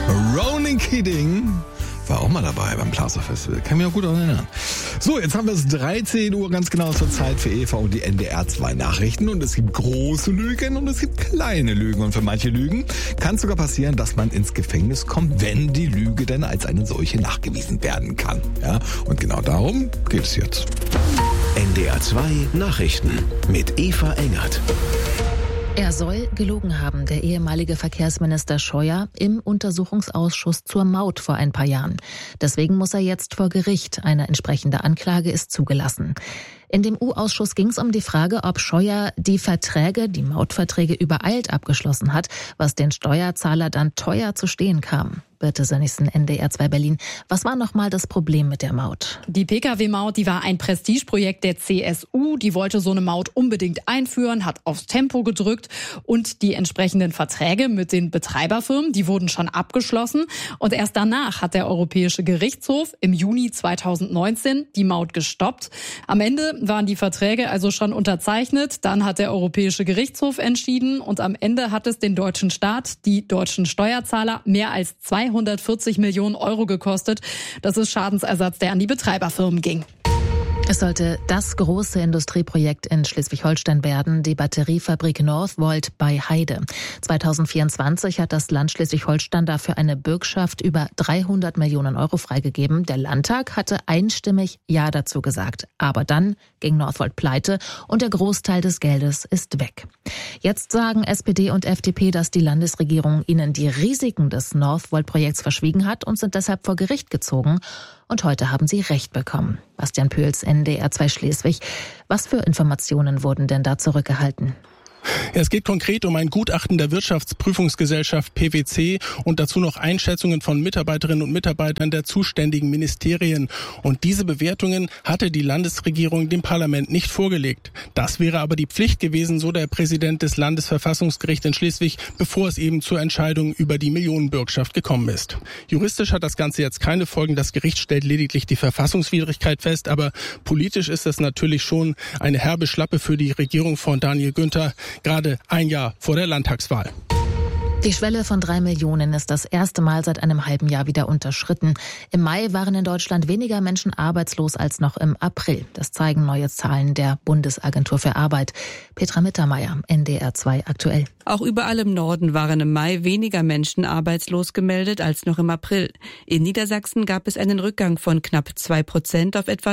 Ronan Keating war auch mal dabei beim Plaza Festival. Kann mich auch gut erinnern. So, jetzt haben wir es 13 Uhr, ganz genau zur Zeit für Eva und die NDR 2 Nachrichten. Und es gibt große Lügen und es gibt kleine Lügen. Und für manche Lügen kann es sogar passieren, dass man ins Gefängnis kommt, wenn die Lüge denn als eine solche nachgewiesen werden kann. Ja, und genau darum geht es jetzt. NDR 2 Nachrichten mit Eva Engert. Er soll gelogen haben, der ehemalige Verkehrsminister Scheuer im Untersuchungsausschuss zur Maut vor ein paar Jahren. Deswegen muss er jetzt vor Gericht. Eine entsprechende Anklage ist zugelassen. In dem U-Ausschuss ging es um die Frage, ob Scheuer die Mautverträge übereilt abgeschlossen hat, was den Steuerzahler dann teuer zu stehen kam. Birte Sönnigsen, NDR 2 Berlin. Was war nochmal das Problem mit der Maut? Die Pkw-Maut, die war ein Prestigeprojekt der CSU. Die wollte so eine Maut unbedingt einführen, hat aufs Tempo gedrückt. Und die entsprechenden Verträge mit den Betreiberfirmen, die wurden schon abgeschlossen. Und erst danach hat der Europäische Gerichtshof im Juni 2019 die Maut gestoppt. Am Ende waren die Verträge also schon unterzeichnet. Dann hat der Europäische Gerichtshof entschieden. Und am Ende hat es den deutschen Staat, die deutschen Steuerzahler, mehr als 240 Millionen Euro gekostet. Das ist Schadensersatz, der an die Betreiberfirmen ging. Es sollte das große Industrieprojekt in Schleswig-Holstein werden, die Batteriefabrik Northvolt bei Heide. 2024 hat das Land Schleswig-Holstein dafür eine Bürgschaft über 300 Millionen Euro freigegeben. Der Landtag hatte einstimmig Ja dazu gesagt. Aber dann ging Northvolt pleite und der Großteil des Geldes ist weg. Jetzt sagen SPD und FDP, dass die Landesregierung ihnen die Risiken des Northvolt-Projekts verschwiegen hat und sind deshalb vor Gericht gezogen. Und heute haben sie Recht bekommen. Bastian Pöls, NDR 2 Schleswig. Was für Informationen wurden denn da zurückgehalten? Es geht konkret um ein Gutachten der Wirtschaftsprüfungsgesellschaft PwC und dazu noch Einschätzungen von Mitarbeiterinnen und Mitarbeitern der zuständigen Ministerien. Und diese Bewertungen hatte die Landesregierung dem Parlament nicht vorgelegt. Das wäre aber die Pflicht gewesen, so der Präsident des Landesverfassungsgerichts in Schleswig, bevor es eben zur Entscheidung über die Millionenbürgschaft gekommen ist. Juristisch hat das Ganze jetzt keine Folgen. Das Gericht stellt lediglich die Verfassungswidrigkeit fest. Aber politisch ist das natürlich schon eine herbe Schlappe für die Regierung von Daniel Günther, gerade ein Jahr vor der Landtagswahl. Die Schwelle von 3 Millionen ist das erste Mal seit einem halben Jahr wieder unterschritten. Im Mai waren in Deutschland weniger Menschen arbeitslos als noch im April. Das zeigen neue Zahlen der Bundesagentur für Arbeit. Petra Mittermeier, NDR 2 aktuell. Auch überall im Norden waren im Mai weniger Menschen arbeitslos gemeldet als noch im April. In Niedersachsen gab es einen Rückgang von knapp 2% auf etwa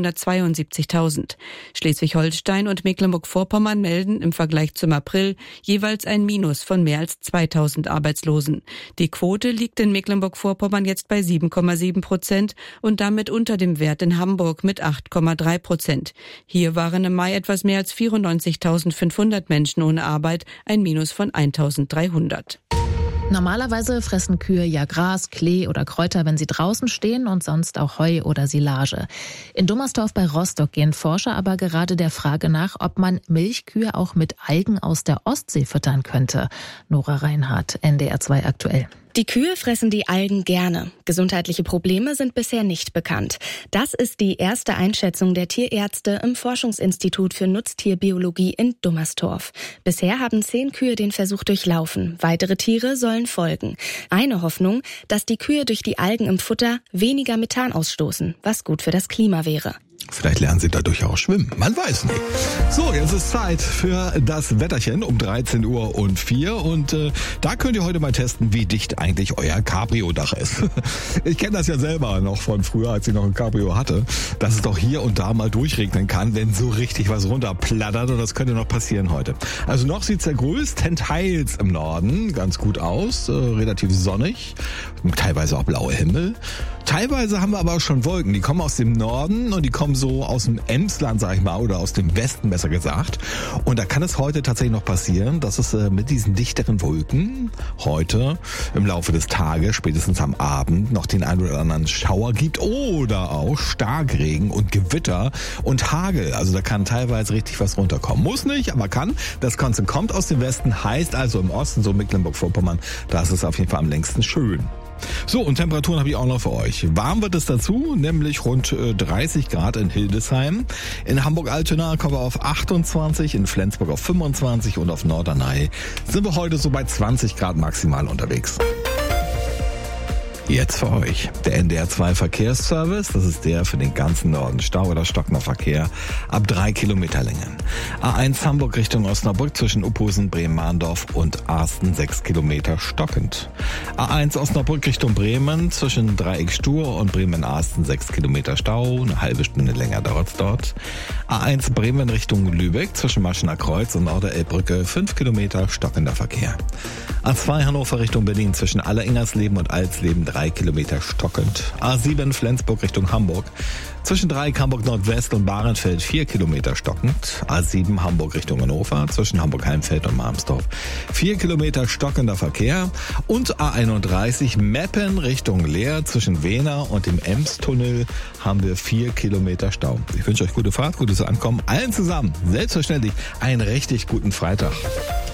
272.000. Schleswig-Holstein und Mecklenburg-Vorpommern melden im Vergleich zum April jeweils ein Minus von mehr als 2.000 Arbeitslosen. Die Quote liegt in Mecklenburg-Vorpommern jetzt bei 7,7% und damit unter dem Wert in Hamburg mit 8,3%. Hier waren im Mai etwas mehr als 94.500 Menschen ohne Arbeit, ein Minus von 1.300. Normalerweise fressen Kühe ja Gras, Klee oder Kräuter, wenn sie draußen stehen und sonst auch Heu oder Silage. In Dummersdorf bei Rostock gehen Forscher aber gerade der Frage nach, ob man Milchkühe auch mit Algen aus der Ostsee füttern könnte. Nora Reinhardt, NDR 2 aktuell. Die Kühe fressen die Algen gerne. Gesundheitliche Probleme sind bisher nicht bekannt. Das ist die erste Einschätzung der Tierärzte im Forschungsinstitut für Nutztierbiologie in Dummersdorf. Bisher haben 10 Kühe den Versuch durchlaufen. Weitere Tiere sollen folgen. Eine Hoffnung, dass die Kühe durch die Algen im Futter weniger Methan ausstoßen, was gut für das Klima wäre. Vielleicht lernen Sie dadurch auch schwimmen. Man weiß nicht. So, jetzt ist Zeit für das Wetterchen um 13:04 Uhr. Und da könnt ihr heute mal testen, wie dicht eigentlich euer Cabrio-Dach ist. Ich kenne das ja selber noch von früher, als ich noch ein Cabrio hatte, dass es doch hier und da mal durchregnen kann, wenn so richtig was runterplattert. Und das könnte noch passieren heute. Also noch sieht es ja größtenteils im Norden ganz gut aus. Relativ sonnig. Teilweise auch blauer Himmel. Teilweise haben wir aber auch schon Wolken. Die kommen aus dem Norden und die kommen so aus dem Emsland, sag ich mal, oder aus dem Westen besser gesagt. Und da kann es heute tatsächlich noch passieren, dass es mit diesen dichteren Wolken heute im Laufe des Tages, spätestens am Abend, noch den einen oder anderen Schauer gibt oder auch Starkregen und Gewitter und Hagel. Also da kann teilweise richtig was runterkommen. Muss nicht, aber kann. Das Ganze kommt aus dem Westen, heißt also im Osten, so Mecklenburg-Vorpommern, da ist es auf jeden Fall am längsten schön. So, und Temperaturen habe ich auch noch für euch. Warm wird es dazu, nämlich rund 30 Grad in Hildesheim. In Hamburg-Altona kommen wir auf 28, in Flensburg auf 25 und auf Norderney sind wir heute so bei 20 Grad maximal unterwegs. Jetzt für euch der NDR 2 Verkehrsservice. Das ist der für den ganzen Norden. Stau oder stockender Verkehr ab 3 Kilometerlängen. A1 Hamburg Richtung Osnabrück zwischen Uphusen, Bremen-Mahndorf und Arsten 6 Kilometer stockend. A1 Osnabrück Richtung Bremen zwischen Dreieck Stur und Bremen-Arsten 6 Kilometer Stau. Eine halbe Stunde länger dauert es dort. A1 Bremen Richtung Lübeck zwischen Maschener Kreuz und Oder-Elbbrücke 5 Kilometer stockender Verkehr. A2 Hannover Richtung Berlin zwischen Alleringersleben und Alsleben 3 Kilometer stockend. A7 Flensburg Richtung Hamburg zwischen Dreieck Hamburg Nordwest und Bahrenfeld 4 Kilometer stockend. A7 Hamburg Richtung Hannover zwischen Hamburg-Heimfeld und Marmsdorf 4 Kilometer stockender Verkehr. Und A31 Meppen Richtung Leer zwischen Wehner und dem Emstunnel haben wir 4 Kilometer Stau. Ich wünsche euch gute Fahrt, gutes Ankommen. Allen zusammen, selbstverständlich, einen richtig guten Freitag.